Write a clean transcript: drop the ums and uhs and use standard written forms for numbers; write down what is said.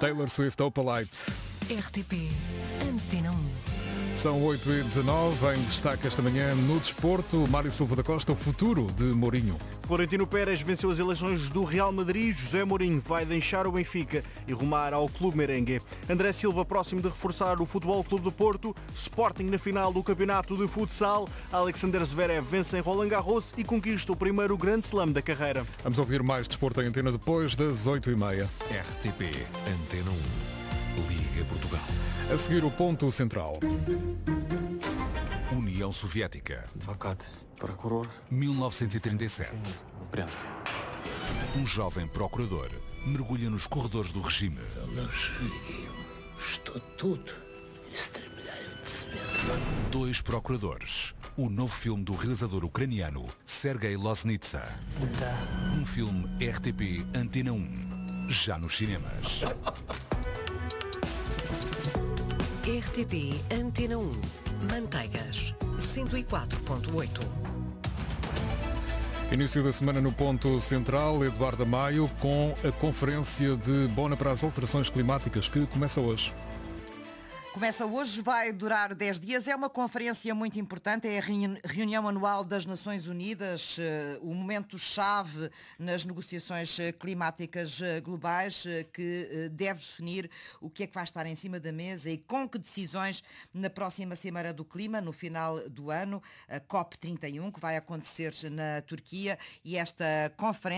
Taylor Swift Opalite. RTP Antena 1. São 8h19, em destaque esta manhã no desporto, Mário Silva da Costa, o futuro de Mourinho. Florentino Pérez venceu as eleições do Real Madrid. José Mourinho vai deixar o Benfica e rumar ao Clube Merengue. André Silva próximo de reforçar o Futebol Clube do Porto. Sporting na final do Campeonato de Futsal. Alexander Zverev vence em Roland Garros e conquista o primeiro grande slam da carreira. Vamos ouvir mais desporto em antena depois das 8h30. RTP Antena 1. Liga Portugal. A seguir o ponto central. União Soviética. Advogado, procurador. 1937. Um jovem procurador mergulha nos corredores do regime. Estou tudo estremelhado de se ver. Dois procuradores. O novo filme do realizador ucraniano Sergei Loznitsa. Um filme RTP Antena 1. Já nos cinemas. RTP Antena 1. Manteigas 104.8. Início da semana no ponto central, Eduardo Maio, com a conferência de Bona para as alterações climáticas que começa hoje. Começa hoje, vai durar 10 dias. É uma conferência muito importante, é a reunião anual das Nações Unidas, o momento-chave nas negociações climáticas globais, que deve definir o que é que vai estar em cima da mesa e com que decisões na próxima Cimeira do Clima, no final do ano, a COP31, que vai acontecer na Turquia, e esta conferência